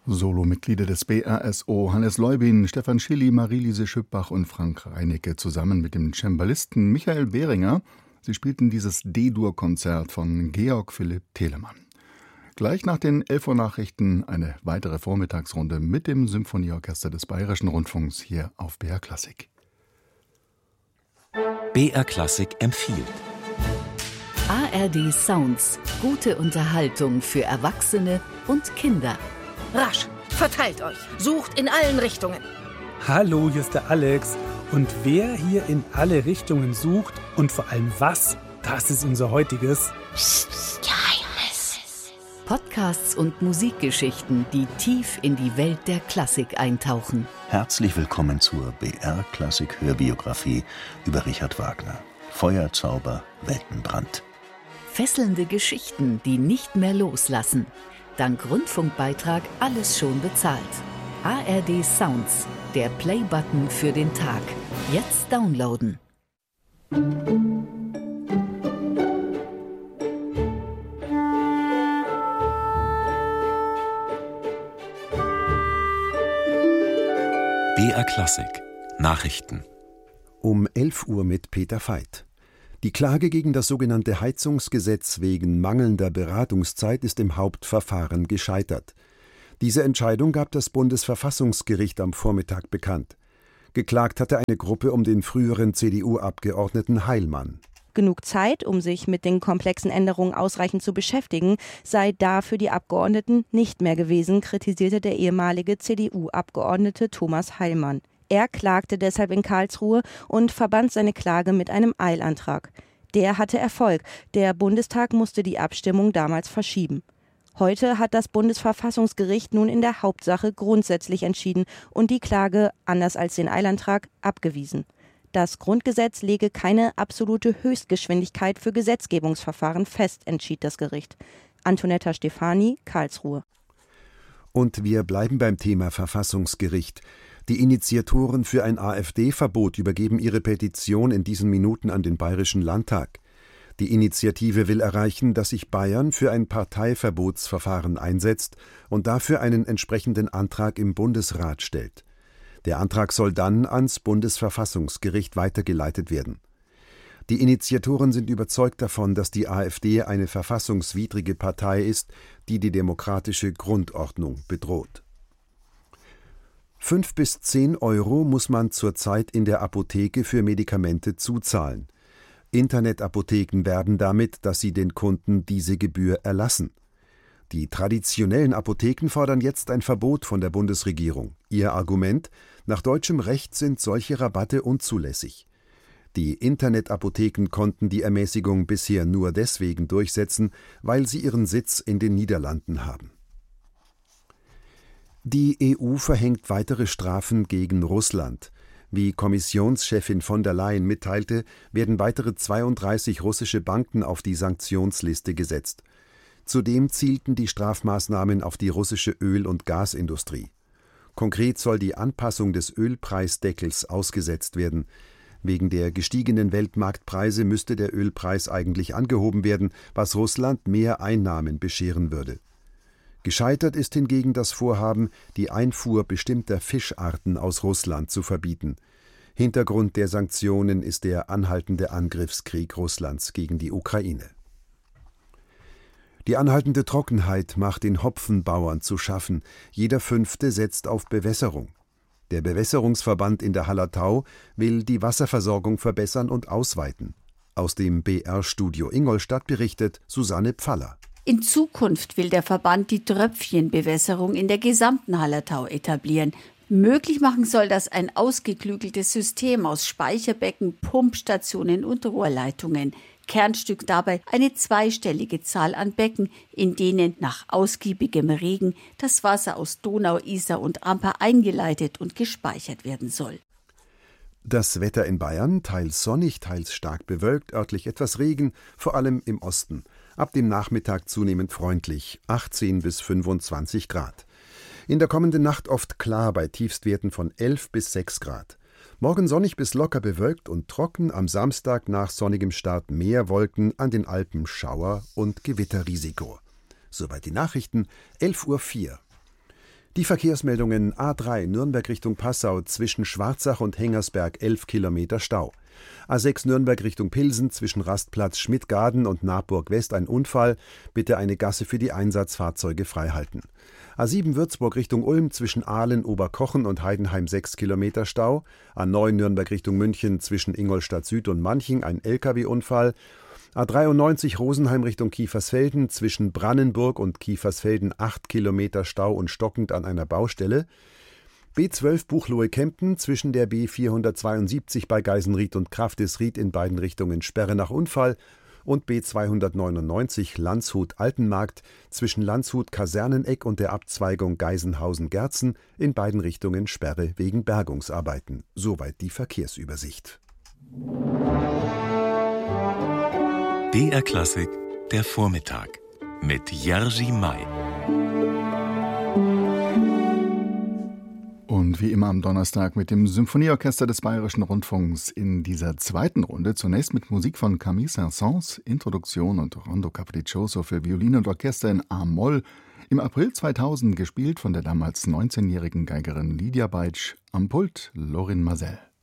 Solomitglieder des BRSO Hannes Leubin, Stefan Schilly, Marie-Lise Schüppbach und Frank Reinicke zusammen mit dem Cembalisten Michael Behringer. Sie spielten dieses D-Dur-Konzert von Georg Philipp Telemann. Gleich nach den 11 Uhr Nachrichten eine weitere Vormittagsrunde mit dem Symphonieorchester des Bayerischen Rundfunks hier auf BR Klassik. BR Klassik empfiehlt. ARD Sounds. Gute Unterhaltung für Erwachsene und Kinder. Rasch, verteilt euch, sucht in allen Richtungen. Hallo, hier ist der Alex. Und wer hier in alle Richtungen sucht und vor allem was, das ist unser heutiges Geheimnis. Podcasts und Musikgeschichten, die tief in die Welt der Klassik eintauchen. Herzlich willkommen zur BR Klassik Hörbiografie über Richard Wagner. Feuerzauber, Weltenbrand. Fesselnde Geschichten, die nicht mehr loslassen. Dank Rundfunkbeitrag alles schon bezahlt. ARD Sounds, der Play-Button für den Tag. Jetzt downloaden. BR Klassik Nachrichten. Um 11 Uhr mit Peter Veit. Die Klage gegen das sogenannte Heizungsgesetz wegen mangelnder Beratungszeit ist im Hauptverfahren gescheitert. Diese Entscheidung gab das Bundesverfassungsgericht am Vormittag bekannt. Geklagt hatte eine Gruppe um den früheren CDU-Abgeordneten Heilmann. Genug Zeit, um sich mit den komplexen Änderungen ausreichend zu beschäftigen, sei da für die Abgeordneten nicht mehr gewesen, kritisierte der ehemalige CDU-Abgeordnete Thomas Heilmann. Er klagte deshalb in Karlsruhe und verband seine Klage mit einem Eilantrag. Der hatte Erfolg. Der Bundestag musste die Abstimmung damals verschieben. Heute hat das Bundesverfassungsgericht nun in der Hauptsache grundsätzlich entschieden und die Klage, anders als den Eilantrag, abgewiesen. Das Grundgesetz lege keine absolute Höchstgeschwindigkeit für Gesetzgebungsverfahren fest, entschied das Gericht. Antonetta Stefani, Karlsruhe. Und wir bleiben beim Thema Verfassungsgericht. Die Initiatoren für ein AfD-Verbot übergeben ihre Petition in diesen Minuten an den Bayerischen Landtag. Die Initiative will erreichen, dass sich Bayern für ein Parteiverbotsverfahren einsetzt und dafür einen entsprechenden Antrag im Bundesrat stellt. Der Antrag soll dann ans Bundesverfassungsgericht weitergeleitet werden. Die Initiatoren sind überzeugt davon, dass die AfD eine verfassungswidrige Partei ist, die die demokratische Grundordnung bedroht. 5 bis 10 Euro muss man zurzeit in der Apotheke für Medikamente zuzahlen. Internetapotheken werben damit, dass sie den Kunden diese Gebühr erlassen. Die traditionellen Apotheken fordern jetzt ein Verbot von der Bundesregierung. Ihr Argument: Nach deutschem Recht sind solche Rabatte unzulässig. Die Internetapotheken konnten die Ermäßigung bisher nur deswegen durchsetzen, weil sie ihren Sitz in den Niederlanden haben. Die EU verhängt weitere Strafen gegen Russland. Wie Kommissionschefin von der Leyen mitteilte, werden weitere 32 russische Banken auf die Sanktionsliste gesetzt. Zudem zielten die Strafmaßnahmen auf die russische Öl- und Gasindustrie. Konkret soll die Anpassung des Ölpreisdeckels ausgesetzt werden. Wegen der gestiegenen Weltmarktpreise müsste der Ölpreis eigentlich angehoben werden, was Russland mehr Einnahmen bescheren würde. Gescheitert ist hingegen das Vorhaben, die Einfuhr bestimmter Fischarten aus Russland zu verbieten. Hintergrund der Sanktionen ist der anhaltende Angriffskrieg Russlands gegen die Ukraine. Die anhaltende Trockenheit macht den Hopfenbauern zu schaffen. Jeder Fünfte setzt auf Bewässerung. Der Bewässerungsverband in der Hallertau will die Wasserversorgung verbessern und ausweiten. Aus dem BR-Studio Ingolstadt berichtet Susanne Pfaller. In Zukunft will der Verband die Tröpfchenbewässerung in der gesamten Hallertau etablieren. Möglich machen soll das ein ausgeklügeltes System aus Speicherbecken, Pumpstationen und Rohrleitungen. Kernstück dabei eine zweistellige Zahl an Becken, in denen nach ausgiebigem Regen das Wasser aus Donau, Isar und Amper eingeleitet und gespeichert werden soll. Das Wetter in Bayern, teils sonnig, teils stark bewölkt, örtlich etwas Regen, vor allem im Osten. Ab dem Nachmittag zunehmend freundlich, 18 bis 25 Grad. In der kommenden Nacht oft klar bei Tiefstwerten von 11 bis 6 Grad. Morgen sonnig bis locker bewölkt und trocken, am Samstag nach sonnigem Start mehr Wolken, an den Alpen Schauer und Gewitterrisiko. Soweit die Nachrichten, 11:04 Uhr. Die Verkehrsmeldungen: A3 Nürnberg Richtung Passau zwischen Schwarzach und Hengersberg 11 Kilometer Stau. A6 Nürnberg Richtung Pilsen zwischen Rastplatz Schmidtgaden und Naburg West ein Unfall. Bitte eine Gasse für die Einsatzfahrzeuge freihalten. A7 Würzburg Richtung Ulm zwischen Ahlen, Oberkochen und Heidenheim 6 Kilometer Stau. A9 Nürnberg Richtung München zwischen Ingolstadt Süd und Manching ein LKW-Unfall. A93 Rosenheim Richtung Kiefersfelden zwischen Brannenburg und Kiefersfelden 8 Kilometer Stau und stockend an einer Baustelle. B12 Buchloe-Kempten zwischen der B472 bei Geisenried und Kraftisried in beiden Richtungen Sperre nach Unfall und B299 Landshut-Altenmarkt zwischen Landshut-Kaserneneck und der Abzweigung Geisenhausen-Gerzen in beiden Richtungen Sperre wegen Bergungsarbeiten. Soweit die Verkehrsübersicht. BR Klassik, der Vormittag mit Jerzy May. Und wie immer am Donnerstag mit dem Symphonieorchester des Bayerischen Rundfunks in dieser zweiten Runde. Zunächst mit Musik von Camille Saint-Saëns, Introduktion und Rondo Capriccioso für Violine und Orchester in A-Moll. Im April 2000 gespielt von der damals 19-jährigen Geigerin Lydia Beitsch, am Pult Lorin Maazel.